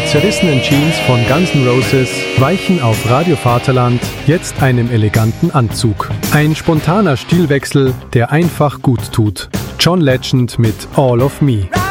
zerrissenen Jeans von Guns N' Roses weichen auf Radio Vaterland jetzt einem eleganten Anzug. Ein spontaner Stilwechsel, der einfach gut tut. John Legend mit All of Me.